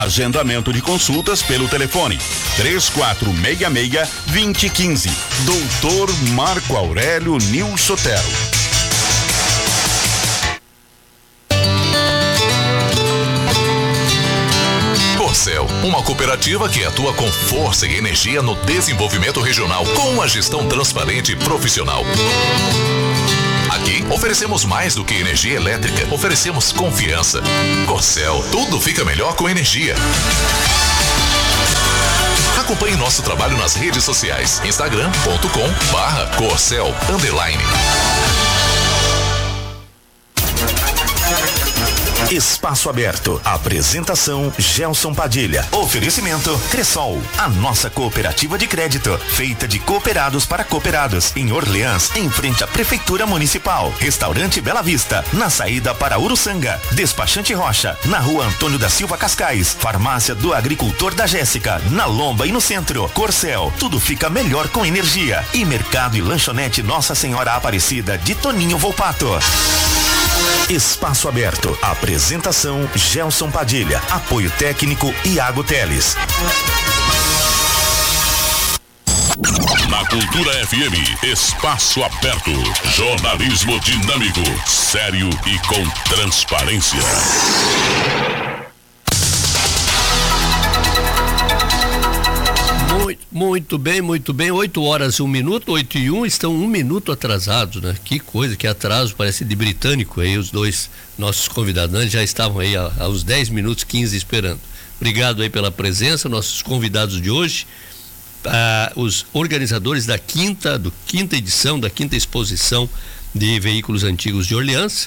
Agendamento de consultas pelo telefone 3466-2015. Doutor Marco Aurélio Nil Sotero. Corcel, uma cooperativa que atua com força e energia no desenvolvimento regional, com uma gestão transparente e profissional. Aqui, oferecemos mais do que energia elétrica, oferecemos confiança. Corcel, tudo fica melhor com energia. Acompanhe nosso trabalho nas redes sociais, instagram.com/Corcel_. Espaço Aberto. Apresentação Gelson Padilha. Oferecimento Cressol, a nossa cooperativa de crédito, feita de cooperados para cooperados, em Orleans, em frente à Prefeitura Municipal. Restaurante Bela Vista, na saída para Uruçanga. Despachante Rocha, na Rua Antônio da Silva Cascais. Farmácia do Agricultor da Jéssica, na Lomba e no centro. Corcel, tudo fica melhor com energia. E Mercado e Lanchonete Nossa Senhora Aparecida, de Toninho Volpato. Espaço Aberto. Apresentação Gelson Padilha. Apoio técnico Iago Teles. Na Cultura FM, Espaço Aberto. Jornalismo dinâmico, sério e com transparência. Muito bem, 8 horas, 1 minuto, 8 e 1, estão 1 minuto atrasados, né? Que coisa, que atraso, parece de britânico aí, os dois nossos convidados, né? Já estavam aí aos 10 minutos, 15 esperando. Obrigado aí pela presença, nossos convidados de hoje, os organizadores da quinta edição, da quinta exposição de veículos antigos de Orleans,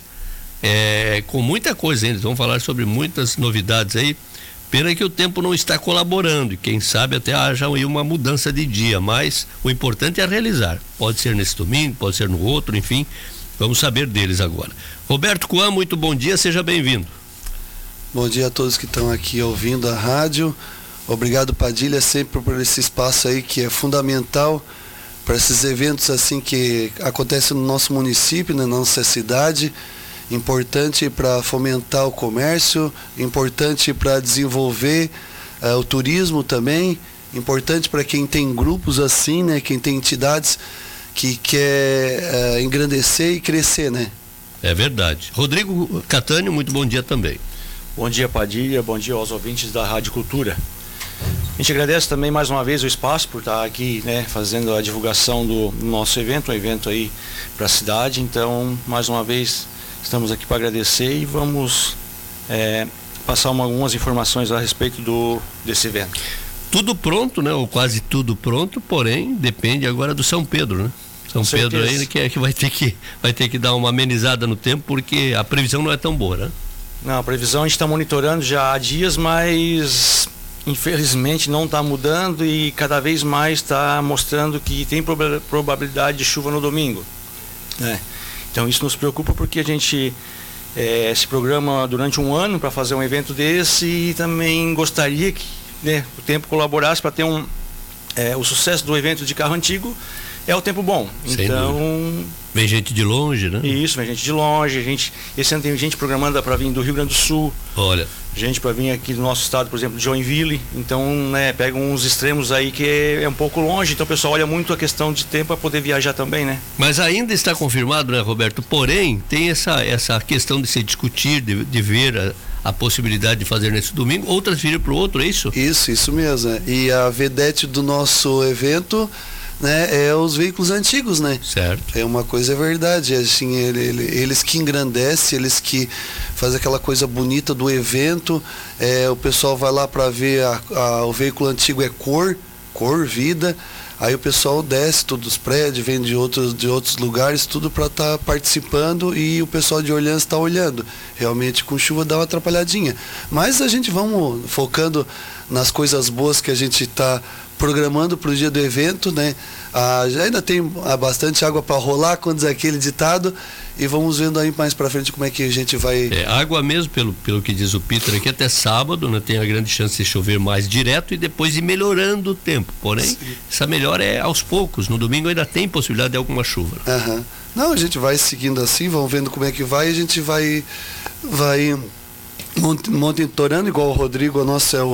com muita coisa ainda, vamos falar sobre muitas novidades aí. Pena que o tempo não está colaborando e quem sabe até haja aí uma mudança de dia, mas o importante é realizar. Pode ser nesse domingo, pode ser no outro, enfim, vamos saber deles agora. Roberto Coan, muito bom dia, seja bem-vindo. Bom dia a todos que estão aqui ouvindo a rádio. Obrigado, Padilha, sempre por esse espaço aí que é fundamental para esses eventos assim que acontecem no nosso município, na nossa cidade. Importante para fomentar o comércio, importante para desenvolver o turismo também, importante para quem tem grupos assim, né, quem tem entidades que quer engrandecer e crescer, né? É verdade. Rodrigo Catânio, muito bom dia também. Bom dia, Padilha, bom dia aos ouvintes da Rádio Cultura. A gente agradece também mais uma vez o espaço por estar aqui, né, fazendo a divulgação do nosso evento, um evento aí para a cidade. Então, mais uma vez, estamos aqui para agradecer e vamos passar algumas informações a respeito desse evento. Tudo pronto, né? Ou quase tudo pronto, porém depende agora do São Pedro, né? São Pedro aí que vai ter que dar uma amenizada no tempo, porque a previsão não é tão boa, né? Não, a previsão a gente está monitorando já há dias, mas infelizmente não está mudando e cada vez mais está mostrando que tem probabilidade de chuva no domingo, né? Então isso nos preocupa porque a gente se programa durante um ano para fazer um evento desse e também gostaria que, né, o tempo colaborasse para ter o sucesso do evento de carro antigo é o tempo bom. Sem então dúvida. Vem gente de longe, né? Isso, vem gente de longe. Esse ano tem gente programando para vir do Rio Grande do Sul. Olha. Gente para vir aqui do nosso estado, por exemplo, de Joinville. Então, né, pega uns extremos aí que é um pouco longe. Então o pessoal olha muito a questão de tempo para poder viajar também, né? Mas ainda está confirmado, né, Roberto? Porém, tem essa questão de se discutir, de ver a possibilidade de fazer nesse domingo, ou transferir para o outro, é isso? Isso mesmo. Né? E a vedete do nosso evento, né, é os veículos antigos, né? Certo. É uma coisa, é verdade, assim, eles que engrandecem, eles que fazem aquela coisa bonita do evento, o pessoal vai lá para ver o veículo antigo é cor, vida, aí o pessoal desce todos os prédios, vem de outros lugares, tudo para estar participando e o pessoal de Orleans está olhando. Realmente com chuva dá uma atrapalhadinha, mas a gente vamos focando nas coisas boas que a gente está programando para o dia do evento, né? Ainda tem bastante água para rolar, quando diz aquele ditado, e vamos vendo aí mais para frente como é que a gente vai... água mesmo, pelo que diz o Peter aqui, até sábado, né? Tem a grande chance de chover mais direto e depois ir melhorando o tempo, porém, sim, essa melhora é aos poucos, no domingo ainda tem possibilidade de alguma chuva. Não, a gente vai seguindo assim, vamos vendo como é que vai, a gente vai monitorando, igual o Rodrigo, a nossa é o